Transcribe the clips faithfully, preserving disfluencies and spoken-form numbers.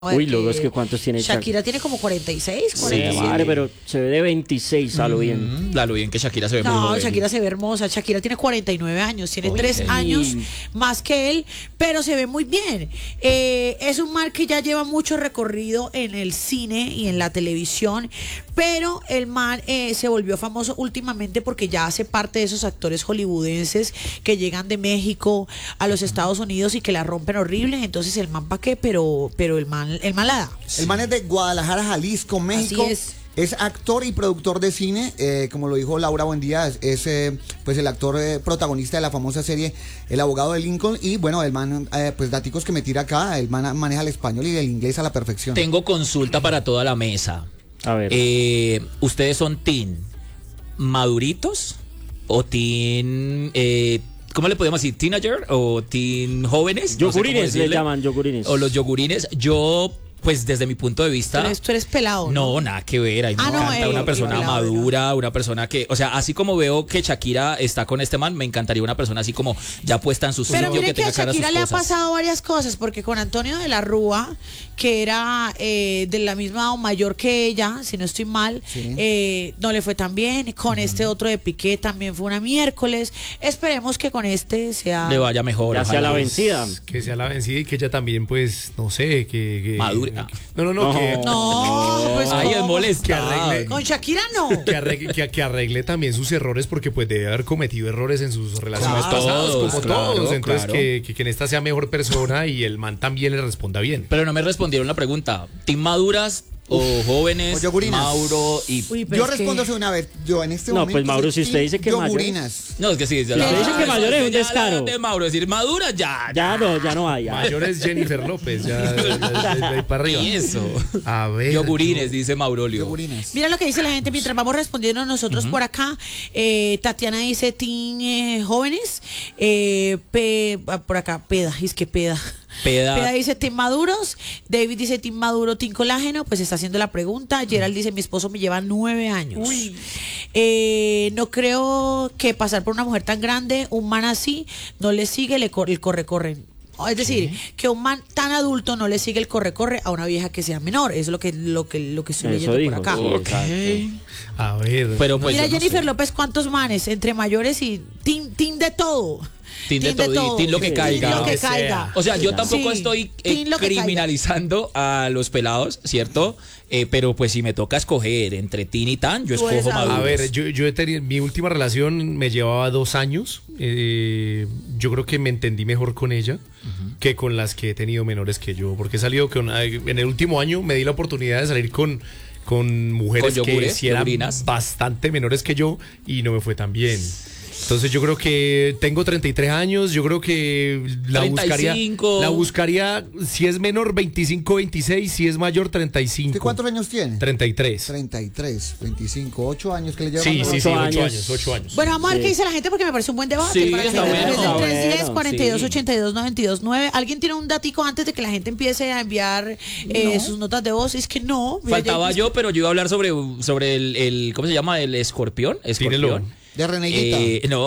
Uy, luego es que ¿cuántos tiene Shakira? Shakira tiene como cuarenta y seis, cuarenta y siete. Sí, madre, pero se ve de veintiséis a lo bien. Mm, a lo bien que Shakira se ve muy No, joven. Shakira se ve hermosa. Shakira tiene cuarenta y nueve años, tiene Uy, tres sí. años más que él, pero se ve muy bien. Eh, es un man que ya lleva mucho recorrido en el cine y en la televisión, pero el man eh, se volvió famoso últimamente porque ya hace parte de esos actores hollywoodenses que llegan de México a los Estados Unidos y que la rompen horrible. Entonces el man pa' qué, pero, pero el man, el man la da. El man es de Guadalajara, Jalisco, México. Así es. Es actor y productor de cine, eh, como lo dijo Laura Buendía, es, es eh, pues el actor eh, protagonista de la famosa serie El abogado de Lincoln. Y bueno, el man, eh, pues daticos que me tira acá, el man maneja el español y el inglés a la perfección. Tengo consulta para toda la mesa. A ver. Eh, ¿Ustedes son teen maduritos o teen... Eh, ¿Cómo le podemos decir? ¿Teenager o teen jóvenes? No sé cómo Yogurines le decirle. llaman, yogurines. O los yogurines. Yo, pues desde mi punto de Tú vista... eres, tú eres pelado. No, nada que ver. A mí me Ah, no, encanta eh, una persona pelado, madura, una persona que, o sea, así como veo que Shakira está con este man, me encantaría una persona así como ya puesta en su Pero sitio, mire que que a tenga claras sus Shakira le ha cosas. pasado varias cosas, porque con Antonio de la Rúa, que era eh, de la misma o mayor que ella, si no estoy mal, Sí. eh, no le fue tan bien. Con este otro de Piqué también fue una miércoles. Esperemos que con este sea... Le vaya mejor. Ya sea ojalá. la vencida. Que sea la vencida y que ella también, pues, no sé, que... que Madura. No, no, no, No. que... No, pues Ay, es ¿cómo? molesta. Que arregle- Con Shakira no. Que arregle, que, que arregle también sus errores porque pues debe haber cometido errores en sus relaciones Como pasadas, todos, como claro, todos. Entonces claro. que, que, que en esta sea mejor persona y el man también le responda bien. Pero no me respondieron la pregunta. ¿Team maduras o jóvenes? o yogurinas. Mauro y... Uy, pero Yo es que- respondo de una vez, yo en este No, momento... pues, Mauro, soy si usted team dice que yogurinas. No, es que sí. Ya usted dice que mayor es un ya la descaro. De Mauro, decir maduras ya. Ya no, ya no hay. ya. Mayor es Jennifer López, ya de, de- de ahí para arriba. Y eso. A ver. Yogurines, dice Maurolio. Yogurinas. Mira lo que dice la gente mientras vamos respondiendo nosotros por acá. Eh, Tatiana dice teen eh, jóvenes. Eh, pe- ah, por acá, peda, es que peda. Peda. Peda dice team maduros. David dice team maduro, team colágeno. Pues está haciendo la pregunta. Gerald dice mi esposo me lleva nueve años. Eh, no creo que pasar por una mujer tan grande, un man así, no le sigue le cor- el corre-corre. Es decir, que un man tan adulto no le sigue el corre-corre a una vieja que sea menor. Eso es lo que, lo que, lo que estoy Eso leyendo dijo. por acá. Sí, exacto. A ver. Pero pues Mira, yo no Jennifer sé. López, ¿cuántos manes? Entre mayores y team, team de todo. Team de todo, y team lo que Sí. caiga. Team lo que Lo que caiga. sea. O sea, yo Sí. tampoco Sí. estoy eh, Team lo que criminalizando a los pelados, ¿cierto? Eh, pero pues si me toca escoger entre teen y tan, yo Tú eres escojo adulto. A maduros. ver, yo, yo he tenido, mi última relación me llevaba dos años. eh, yo creo que me entendí mejor con ella que con las que he tenido menores que yo. Porque he salido con, en el último año me di la oportunidad de salir con, con mujeres ¿Con que yogures, sí eran yogurinas? bastante menores que yo y no me fue tan bien. Entonces yo creo que tengo treinta y tres años, yo creo que la treinta y buscaría, cinco. la buscaría, si es menor veinticinco, veintiséis, si es mayor treinta y cinco. ¿Usted cuántos años tiene? treinta y tres. treinta y tres, veinticinco, ocho años que le llevan. Sí, más o sí, menos. sí, Ocho ocho años. años, ocho años. Bueno, vamos a ver Sí. qué dice la gente porque me parece un buen debate. Sí, para que está la gente bueno, empiece en está tres diez, bueno, cuarenta y dos, sí. ochenta y dos, noventa y dos, nueve. ¿Alguien tiene un datico antes de que la gente empiece a enviar eh, sus notas de voz? Es que no. Mira, Faltaba ya- yo, pero yo iba a hablar sobre, sobre el, el ¿cómo se llama? El escorpión. Tírelo. Escorpión. De Reneguita. Eh, no.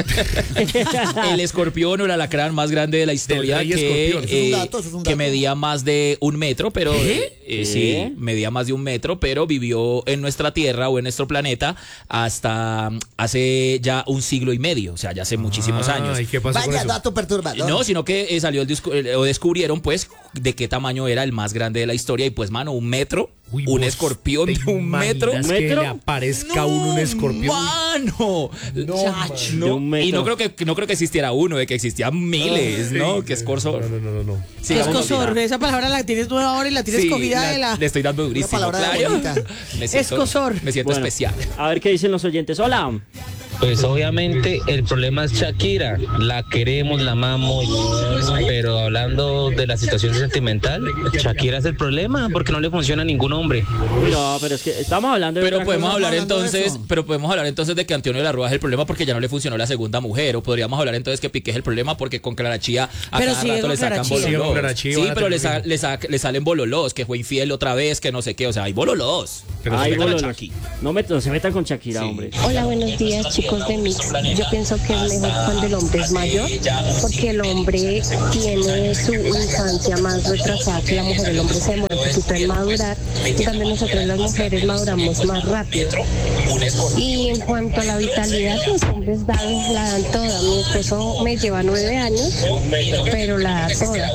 El escorpión o el alacrán más grande de la historia rey que, escorpión. Eso es un eh, dato, eso es un que dato. medía más de un metro, pero eh, ¿Qué? sí, medía más de un metro, pero vivió en nuestra Tierra o en nuestro planeta hasta mm, hace ya un siglo y medio, o sea, ya hace muchísimos años. ¿Y qué pasó con Vaya eso? dato perturbador. No, sino que eh, salió el discu- eh, o descubrieron pues de qué tamaño era el más grande de la historia y pues mano, un metro, Uy, un ¿vos escorpión te de un metro. imaginas ¿Un que metro? le aparezca a uno un escorpión? Mano, Chacho, De un metro. y no creo que no creo que existiera uno, de que existían miles, ¿no? Que es corsor. No, no, no, no, no. Sí, ¿Qué es vamos a cosor? tirar. Esa palabra la tienes nueva ahora y la tienes Sí, cogida la- de la... Le estoy dando durísimo, palabra claro. bonita. Me siento, Escosor. Me siento Bueno, especial. A ver qué dicen los oyentes. Hola. Pues obviamente el problema es Shakira, la queremos, la amamos, pero hablando de la situación sentimental, Shakira es el problema porque no le funciona a ningún hombre. No, pero es que estamos hablando de Pero otra podemos cosa. hablar hablando de entonces, eso. pero podemos hablar entonces de que Antonio de la Rúa es el problema porque ya no le funcionó la segunda mujer, o podríamos hablar entonces que Piqué es el problema porque con Clara Chía a Pero cada sigue rato con le Clara sacan Chía. Sigue con bololós. Clara Chía, Sí, van a pero le, tener sa- que- le, sa- le salen bololós, que fue infiel otra vez, que no sé qué, o sea, hay bololós. Pero Ay, sí, boludo, Shakira. no, met- no se metan con Shakira, Sí. hombre. Hola, buenos días chicos de Mix. Yo pienso que es mejor cuando el hombre es mayor, porque el hombre tiene su infancia más retrasada que la mujer. El hombre se demora un poquito en madurar, y también nosotros las mujeres maduramos más rápido. Y en cuanto a la vitalidad, los hombres dan, la dan toda. Mi esposo me lleva nueve años, pero la da toda.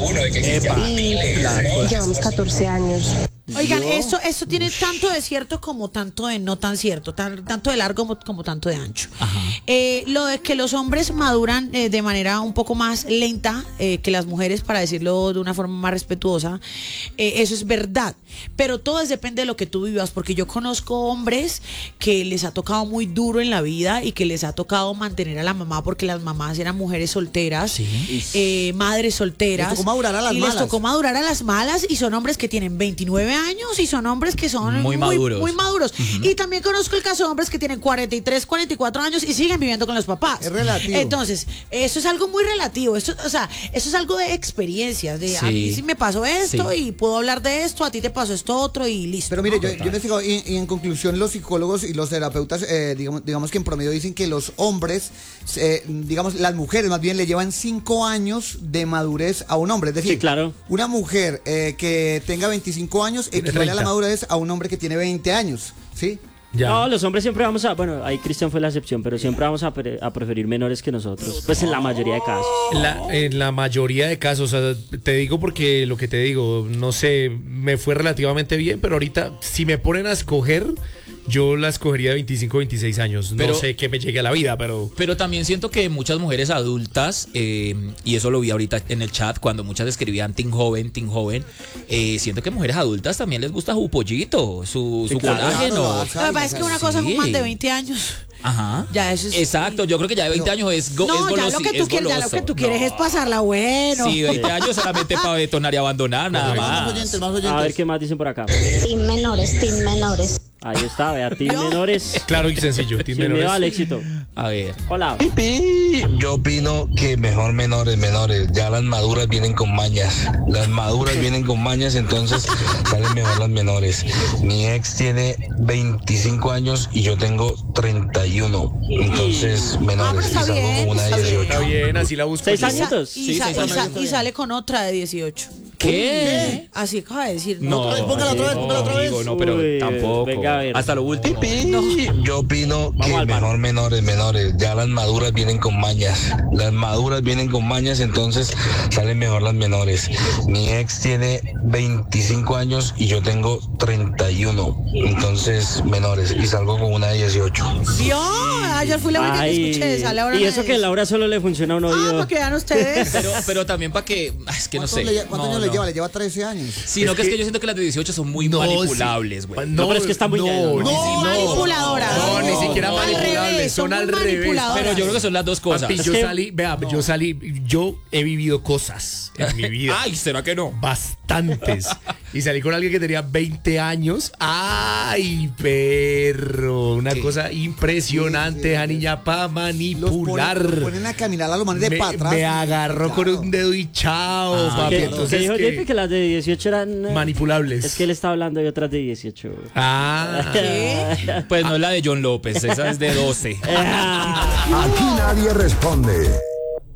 Y llevamos catorce años. Oigan, eso, eso tiene tanto de cierto como tanto de no tan cierto, tan- tanto de largo como, como tanto de ancho. Eh, lo de que los hombres maduran eh, de manera un poco más lenta eh, que las mujeres, para decirlo de una forma más respetuosa, eh, eso es verdad. Pero todo es, depende de lo que tú vivas, porque yo conozco hombres que les ha tocado muy duro en la vida y que les ha tocado mantener a la mamá, porque las mamás eran mujeres solteras, eh, madres solteras. Les tocó madurar a las y malas. les tocó madurar a las malas, y son hombres que tienen veintinueve años y son hombres que son Muy maduros. muy maduros. Y también conozco el caso de hombres que tienen cuarenta y tres, cuarenta y cuatro años y siguen viviendo con los papás. Es relativo. Entonces, eso es algo muy relativo. Esto, o sea, eso es algo de experiencias. De a Sí. mí sí me pasó esto Sí. y puedo hablar de esto, a ti te pasó esto otro y listo. Pero mire, ¿no? yo, yo investigo y, y en conclusión los psicólogos y los terapeutas, eh, digamos, digamos que en promedio dicen que los hombres, eh, digamos, las mujeres más bien le llevan cinco años de madurez a un hombre. Es decir, Sí, claro. una mujer eh, que tenga veinticinco años Tiene equivale a la treinta. madurez a un hombre que tiene veinte años, ¿sí? Ya. No, los hombres siempre vamos a, bueno, ahí Cristian fue la excepción, pero siempre vamos a, pre- a preferir menores que nosotros, pues en la mayoría de casos. La- en la mayoría de casos, o sea, te digo porque lo que te digo, no sé, me fue relativamente bien, pero ahorita si me ponen a escoger, yo la escogería de veinticinco, veintiséis años. Pero- no sé qué me llegue a la vida, pero... Pero también siento que muchas mujeres adultas, eh, y eso lo vi ahorita en el chat, cuando muchas escribían Team Joven, Team Joven, eh, siento que mujeres adultas también les gusta su pollito, su, su claro. colágeno. Claro, Lo que pasa es que una cosa Sí. fuman de veinte años. Ajá. Ya, eso es- Exacto, yo creo que ya de veinte años es, go, No, es ya golosi- lo que tú es quieres, ya lo goloso. que tú quieres es pasarla bueno. Sí, veinte años solamente para detonar y abandonar, nada Más más. oyentes, más oyentes. A ver qué más dicen por acá. Team menores, team menores. Ahí está, vea, team menores. Claro y sencillo, Team Sin miedo Menores. al éxito. A ver. Hola. Yo opino que mejor menores, menores. Ya las maduras vienen con mañas. Las maduras vienen con mañas, entonces salen mejor las menores. Mi ex tiene veinticinco años y yo tengo treinta y uno. Entonces, Ah, pero menores. Y está salgo bien, con una de está bien. dieciocho. Está bien, así la busco. ¿Seis yo. añitos? Y, Sí, sa- seis y años sa- está y bien. sale con otra de dieciocho. ¿Qué? Así acaba de decir. No, Otra vez, póngala otra vez, póngala otra vez. amigo, no, pero Uy, tampoco. venga, a ver. Hasta lo último. Yo opino Vamos que al bar. mejor menores, menores. Ya las maduras vienen con mañas. Las maduras vienen con mañas, entonces salen mejor las menores. Mi ex tiene veinticinco años y yo tengo treinta y uno. Entonces, menores. Y salgo con una de dieciocho. ¿Vio? Ayer fui la única que Ay, escuché. Sale ahora y me eso que dice. Laura solo le funciona a un Ah, oído. para que vean ustedes. Pero, pero también para que. ah, Es que no ¿Cuántos, sé. le lle- cuántos No, años le no. lleva? Le lleva trece años. Sí, no, que es que yo siento que las de dieciocho son muy No, manipulables, sí. güey. No, pero es que está muy no, dedo, ni ¿no? si- Manipuladoras. No, ni siquiera Al manipulables, revés, son son al muy revés. manipuladoras. Pero yo creo que son las dos cosas. Papi, Es yo que- salí, vea, yo salí, yo he vivido cosas en mi vida. Ay, ¿será que no? Bastantes. Y salí con alguien que tenía veinte años. ¡Ay, perro! Una ¿Qué? cosa impresionante, Sí, sí, esa niña para Los manipular. ponen, los ponen a caminar a los manes de me, para atrás. me agarró con Claro. un dedo y chao, Ah, papi. ¿Qué, Entonces, qué dijo ¿qué? Jefe? Que las de dieciocho eran... eh, Manipulables. Es que él está hablando de otras de dieciocho. Ah. Pues no es la de John López, esa es de doce. Ah. Aquí nadie responde.